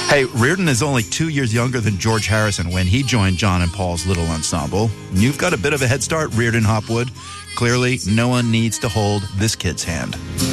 Hey, Reardon is only 2 years younger than George Harrison when he joined John and Paul's little ensemble. You've got a bit of a head start, Reardon Hopwood. Clearly, no one needs to hold this kid's hand.